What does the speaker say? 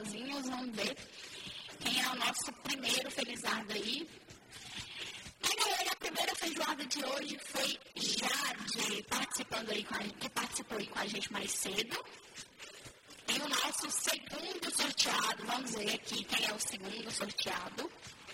finalzinhos. Vamos ver quem é o nosso primeiro felizardo aí. E, galera, a primeira feijoada de hoje foi Jade, que participou aí com a gente mais cedo. E o nosso segundo sorteado, vamos ver aqui quem é o segundo sorteado.